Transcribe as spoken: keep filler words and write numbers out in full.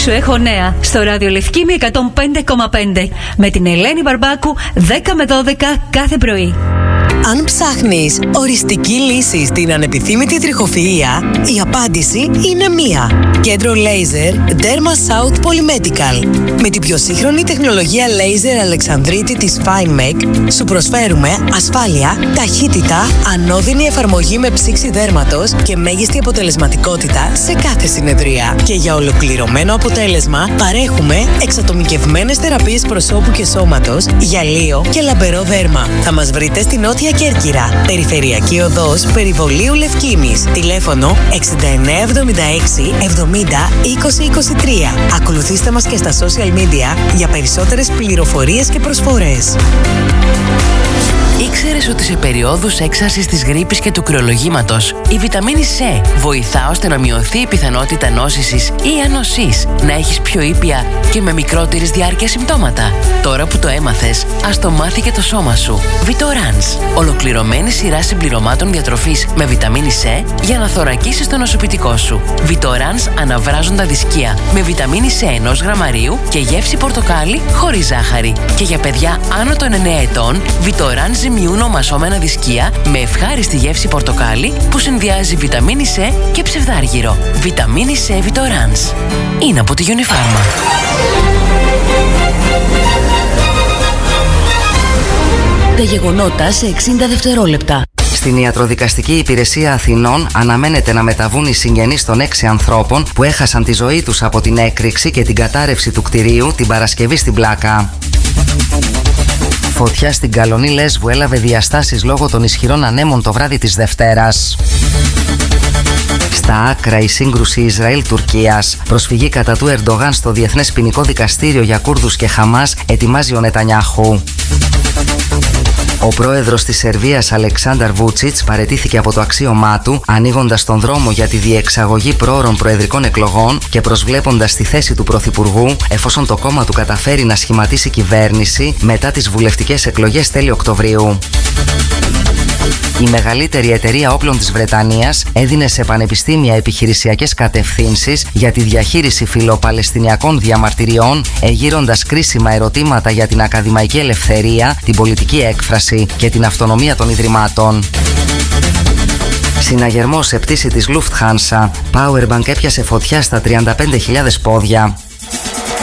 σου έχω νέα στο Ράδιο Λευκήμη εκατόν πέντε κόμμα πέντε με την Ελένη Μπαρμπάκου δέκα με δώδεκα κάθε πρωί. Αν ψάχνεις οριστική λύση στην ανεπιθύμητη τριχοφυΐα, η απάντηση είναι μία. Κέντρο Laser Derma South Polymedical. Με την πιο σύγχρονη τεχνολογία Laser Αλεξανδρίτη της FineMake σου προσφέρουμε ασφάλεια, ταχύτητα, ανώδυνη εφαρμογή με ψήξη δέρματος και μέγιστη αποτελεσματικότητα σε κάθε συνεδρία. Και για ολοκληρωμένο αποτέλεσμα παρέχουμε εξατομικευμένες θεραπείες προσώπου και σώματος, γυαλίο και λαμπερό δέρμα. Θα μας βρείτε στην Νότια Κέρκυρα, Περιφερειακή Οδός Περιβολίου Λευκήμης. Τηλέφωνο εξήντα εννέα εβδομήντα έξι εβδομήντα είκοσι είκοσι τρία. Ακολουθήστε μας και στα social media για περισσότερες πληροφορίες και προσφορές. Ήξερες ότι σε περιόδους έξαρσης της γρίπης και του κρυολογήματος η βιταμίνη C βοηθά ώστε να μειωθεί η πιθανότητα νόσησης ή ανοσής, να έχεις πιο ήπια και με μικρότερης διάρκειας συμπτώματα? Τώρα που το έμαθες, ας το μάθει και το σώμα σου. Vitorans, ολοκληρωμένη σειρά συμπληρωμάτων διατροφής με βιταμίνη C για να θωρακίσεις το νοσοποιητικό σου. Vitorans αναβράζοντα δισκία με βιταμίνη C ενός γραμμαρίου και γεύση πορτοκάλι χωρίς ζάχαρη. Και για παιδιά άνω των εννέα ετών, Vitorans ζυμιούν ομασώμενα δισκία με ευχάριστη γεύση πορτοκάλι που συνδυάζει βιταμίνη C και ψευδάργυρο. Βιταμίνη C Vitorans. Είναι από τη Unifarma. Τα γεγονότα σε εξήντα δευτερόλεπτα. Στην Ιατροδικαστική Υπηρεσία Αθηνών αναμένεται να μεταβούν οι συγγενείς των έξι ανθρώπων που έχασαν τη ζωή τους από την έκρηξη και την κατάρρευση του κτηρίου την Παρασκευή στην Πλάκα. Φωτιά στην Καλονή Λέσβου έλαβε διαστάσεις λόγω των ισχυρών ανέμων το βράδυ της Δευτέρας. Στα άκρα η σύγκρουση Ισραήλ-Τουρκίας. Προσφυγή κατά του Ερντογάν στο Διεθνές Ποινικό Δικαστήριο για Κούρδους και Χαμάς ετοιμάζει ο Νετανιάχου. Ο πρόεδρος της Σερβίας Αλεξάνδαρ Βούτσιτς παραιτήθηκε από το αξίωμά του, ανοίγοντας τον δρόμο για τη διεξαγωγή προώρων προεδρικών εκλογών και προσβλέποντας τη θέση του πρωθυπουργού εφόσον το κόμμα του καταφέρει να σχηματίσει κυβέρνηση μετά τις βουλευτικές εκλογές τέλη Οκτωβρίου. Η μεγαλύτερη εταιρεία όπλων της Βρετανίας έδινε σε πανεπιστήμια επιχειρησιακές κατευθύνσεις για τη διαχείριση φιλοπαλαιστινιακών διαμαρτυριών, εγείροντας κρίσιμα ερωτήματα για την ακαδημαϊκή ελευθερία, την πολιτική έκφραση και την αυτονομία των ιδρυμάτων. Συναγερμός σε πτήση της Lufthansa. Powerbank έπιασε φωτιά στα τριάντα πέντε χιλιάδες πόδια.